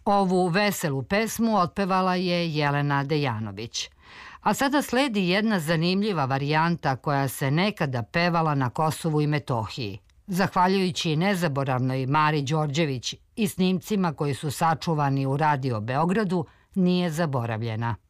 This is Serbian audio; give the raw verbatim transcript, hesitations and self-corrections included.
Ovu veselu pesmu otpevala je Jelena Dejanović. A sada sledi jedna zanimljiva varijanta koja se nekada pevala na Kosovu i Metohiji. Zahvaljujući nezaboravnoj Mari Đorđević i snimcima koji su sačuvani u Radio Beogradu, nije zaboravljena.